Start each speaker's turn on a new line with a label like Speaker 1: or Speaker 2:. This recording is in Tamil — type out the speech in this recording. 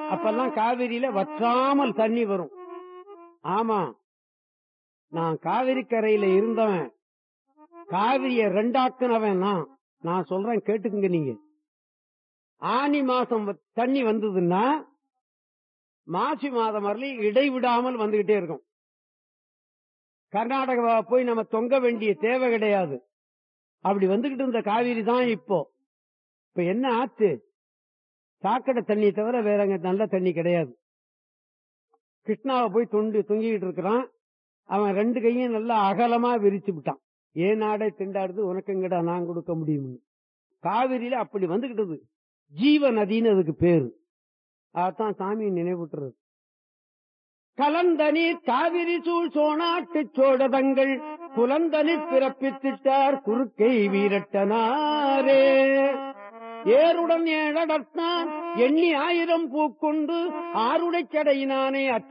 Speaker 1: அப்பெல்லாம் காவிரியில வற்றாமல் தண்ணி வரும். ஆமா, நான் காவிரி கரையில இருந்தவன், காவிரிய ரெண்டாக்குனவன் நான் சொல்றேன் கேட்டுக்குங்க. நீங்க ஆனி மாசம் தண்ணி வந்ததுன்னா மாசி மாதம் வரலையும் இடைவிடாமல் வந்துகிட்டே இருக்கும். கர்நாடகா போய் நம்ம தொங்க வேண்டிய தேவை கிடையாது. அப்படி வந்துகிட்டு இருந்த காவிரி தான் இப்ப என்ன ஆச்சு? சாக்கடை தண்ணி தவிர வேற அங்க நல்ல தண்ணி கிடையாது. கிருஷ்ணாவை போய் தொங்கிக்கிட்டு இருக்கிறான். அவன் ரெண்டு கையும் நல்லா அகலமா விரிச்சு விட்டான். ஏன் நாடே திண்டாடுது, உனக்கு எங்கடா நான் கொடுக்க முடியும். காவிரியில அப்படி வந்துகிட்டது. ஜீவ நதின்னு அதுக்கு பேரு. அதான் சாமி நினைவுட்டுறது. கலந்தனீர் காவிரி சூழ் சோனாட்டு சோழதங்கள் குலந்தனிற் பிறப்பித்திட்டார் குறுக்கை வீரட்டனாரே. ஏருடன் ஏழடத்தான் எண்ணி 1000 பூக்கொண்டு ஆருடைச் சடையினானே